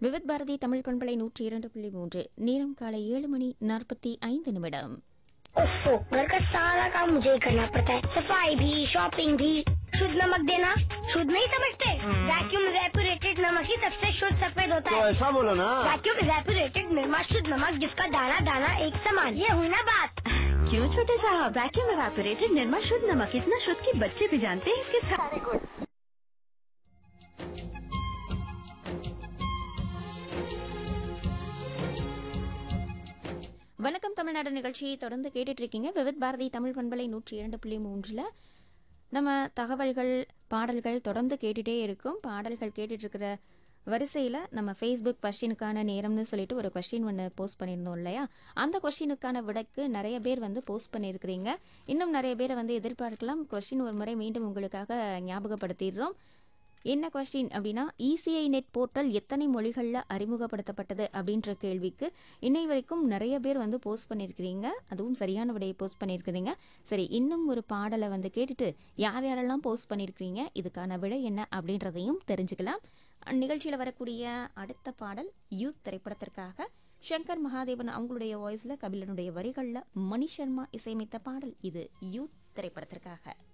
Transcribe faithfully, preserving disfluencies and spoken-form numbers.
விவித் பாரதி தமிழ் பண்பலை நூற்றி இரண்டு புள்ளி மூன்று நேரம் காலை ஏழு மணி நாற்பத்தி ஐந்து நிமிடம். ओफो, घर का सारा काम मुझे ही करना पड़ता है. सफाई भी, शॉपिंग भी. शुद्ध नमक देना शुद्ध नहीं समझते. वैक्यूम इवेपोरेटेड नमक ही सबसे शुद्ध सफेद होता है. तो ऐसा बोलो ना. वैक्यूम इवेपोरेटेड निर्मा शुद्ध नमक, जिसका दाना दाना एक समान. ये हुई ना बात. क्यों छोटे साहब, वैक्यूम इवेपोरेटेड निर्मा शुद्ध नमक इतना शुद्ध कि बच्चे भी जानते हैं इसके सारे गुण. வணக்கம் தமிழ்நாடு நிகழ்ச்சியை தொடர்ந்து கேட்டுட்டு இருக்கீங்க. விவித் பாரதி தமிழ் பண்பலை நூற்றி இரண்டு புள்ளி மூன்றுல நம்ம தகவல்கள் பாடல்கள் தொடர்ந்து கேட்டுட்டே இருக்கும். பாடல்கள் கேட்டுட்டு இருக்கிற வரிசையில் நம்ம ஃபேஸ்புக் கொஸ்டினுக்கான நேரம்னு சொல்லிட்டு ஒரு கொஸ்டின் ஒன்று போஸ்ட் பண்ணியிருந்தோம் இல்லையா? அந்த கொஸ்டினுக்கான விடைக்கு நிறைய பேர் வந்து போஸ்ட் பண்ணியிருக்கிறீங்க. இன்னும் நிறைய பேரை வந்து எதிர்பார்க்கலாம். கொஸ்டின் ஒரு முறை மீண்டும் உங்களுக்காக ஞாபகப்படுத்திடுறோம். என்ன கொஸ்டின் அப்படின்னா, இசிஐ நெட் போர்ட்டல் எத்தனை மொழிகளில் அறிமுகப்படுத்தப்பட்டது அப்படின்ற கேள்விக்கு இன்னை வரைக்கும் நிறைய பேர் வந்து போஸ்ட் பண்ணியிருக்கிறீங்க. அதுவும் சரியான விடையை போஸ்ட் பண்ணியிருக்கிறீங்க. சரி, இன்னும் ஒரு பாடலை வந்து கேட்டுட்டு யார் யாரெல்லாம் போஸ்ட் பண்ணியிருக்கிறீங்க, இதுக்கான விடை என்ன அப்படின்றதையும் தெரிஞ்சுக்கலாம். நிகழ்ச்சியில் வரக்கூடிய அடுத்த பாடல் யூத் திரைப்படத்திற்காக சங்கர் மகாதேவன் அவங்களுடைய வாய்ஸில் கபிலனுடைய வரிகளில் மணி சர்மா இசையமைத்த பாடல். இது யூத் திரைப்படத்திற்காக.